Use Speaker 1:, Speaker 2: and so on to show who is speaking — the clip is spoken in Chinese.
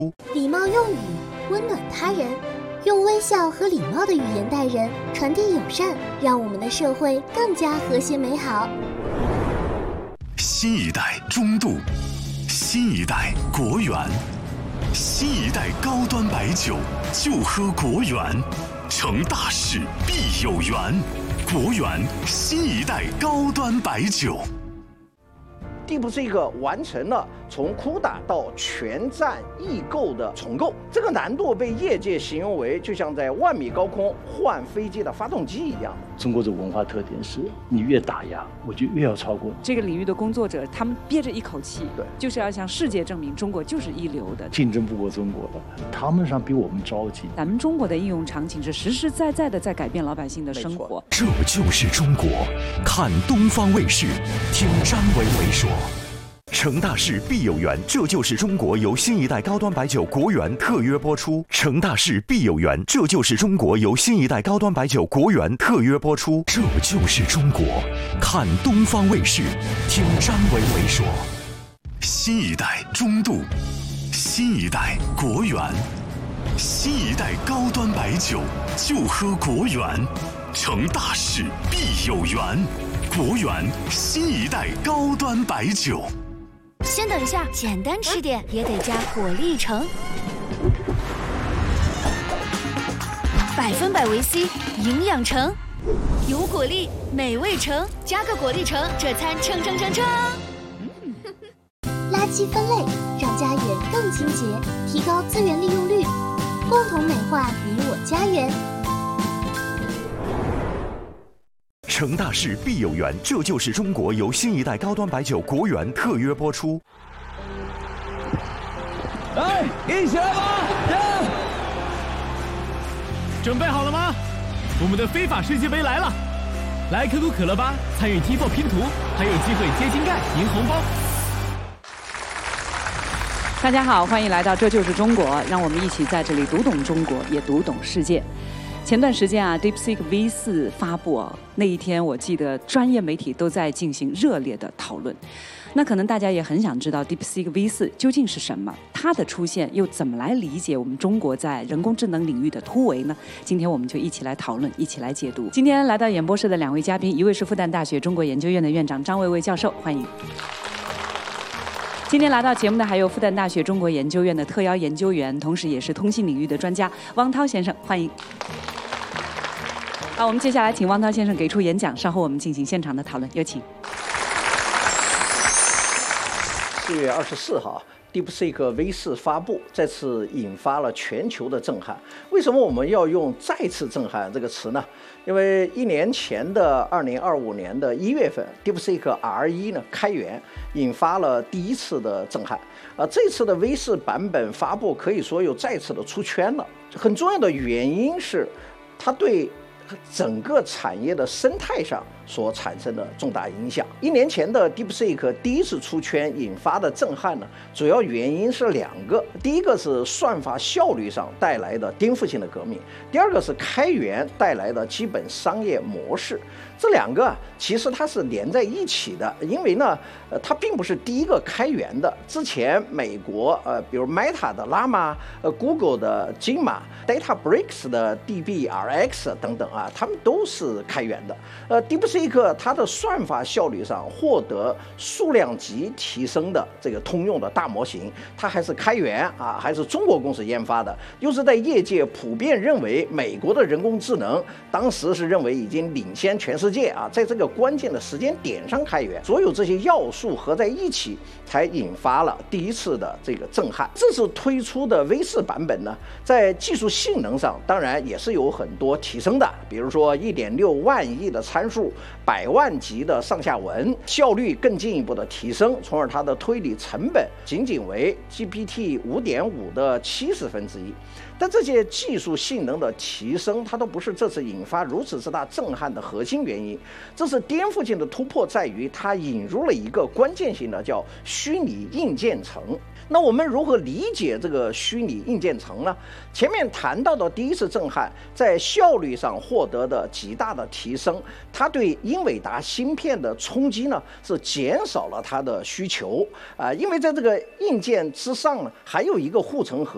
Speaker 1: 礼貌用语，温暖他人，用微笑和礼貌的语言待人，传递友善，让我们的社会更加和谐美好。
Speaker 2: 新一代中度，新一代国源，新一代高端白酒就喝国源，成大事必有缘。国源新一代高端白酒。
Speaker 3: DeepSeek完成了从CUDA到全站异构的重构，这个难度被业界形容为就像在万米高空换飞机的发动机一样。
Speaker 4: 中国的文化特点是，你越打压，我就越要超过你。
Speaker 5: 这个领域的工作者，他们憋着一口气，
Speaker 3: 对，
Speaker 5: 就是要向世界证明中国就是一流的，
Speaker 4: 竞争不过中国的，他们上比我们着急。
Speaker 5: 咱们中国的应用场景是实实在在的在改变老百姓的生活。
Speaker 2: 这就是中国，看东方卫视，听张维维说。成大事必有缘，这就是中国由新一代高端白酒国源特约播出。成大事必有缘，这就是中国由新一代高端白酒国源特约播出。这就是中国，看东方卫视，听张维维说。新一代中度，新一代国源，新一代高端白酒就喝国源，成大事必有缘。国源新一代高端白酒。
Speaker 6: 先等一下，简单吃点也得加果粒橙，100%维 C， 营养橙，有果粒，美味橙，加个果粒橙，这餐撑。
Speaker 1: 垃圾分类，让家园更清洁，提高资源利用率，共同美化你我家园。
Speaker 2: 成大事必有缘，这就是中国由新一代高端白酒国源特约播出。
Speaker 7: 来，一起来吧！准备好了吗？我们的非法世界杯来了！来可口可乐吧，参与 T4 拼图，还有机会接金盖、赢红包。
Speaker 5: 大家好，欢迎来到这就是中国，让我们一起在这里读懂中国，也读懂世界。前段时间啊 ，DeepSeek V4 发布那一天，我记得专业媒体都在进行热烈的讨论。那可能大家也很想知道 DeepSeek V4 究竟是什么，它的出现又怎么来理解我们中国在人工智能领域的突围呢？今天我们就一起来讨论，一起来解读。今天来到演播室的两位嘉宾，一位是复旦大学中国研究院的院长张维维教授，欢迎。今天来到节目的还有复旦大学中国研究院的特邀研究员，同时也是通信领域的专家汪涛先生，欢迎。好，我们接下来请汪涛先生给出演讲，稍后我们进行现场的讨论，有请。
Speaker 3: 4月24号 DeepSeek V4 发布，再次引发了全球的震撼。为什么我们要用再次震撼这个词呢？因为1年前的2025年的1月份 ，DeepSeek R1 呢开源，引发了第一次的震撼。这次的 V4 版本发布可以说又再次的出圈了。很重要的原因是，它对整个产业的生态上所产生的重大影响。1年前的 DeepSeek 第一次出圈引发的震撼呢，主要原因是2个。第一个是算法效率上带来的颠覆性的革命，第二个是开源带来的基本商业模式。这2个其实它是连在一起的，因为呢，它并不是第一个开源的。之前美国比如 Meta 的 Llama、Google 的 Gemma、Databricks 的 DBRX 等等啊，他们都是开源的。DeepSeek 它的算法效率上获得数量级提升的这个通用的大模型，它还是开源啊，还是中国公司研发的，又是在业界普遍认为美国的人工智能当时是认为已经领先全世界啊，在这个关键的时间点上开源，所有这些要素合在一起，才引发了第一次的这个震撼。这次推出的 V4 版本呢，在技术性能上当然也是有很多提升的，比如说1.6万亿的参数，100万级的上下文，效率更进一步的提升，从而它的推理成本仅仅为 GPT 5.5的70分之一。但这些技术性能的提升，它都不是这次引发如此之大震撼的核心原因。这次颠覆性的突破在于，它引入了一个关键性的叫虚拟硬件层。那我们如何理解这个虚拟硬件层呢？前面谈到的第一次震撼，在效率上获得的极大的提升，它对英伟达芯片的冲击呢，是减少了它的需求因为在这个硬件之上呢，还有一个护城河。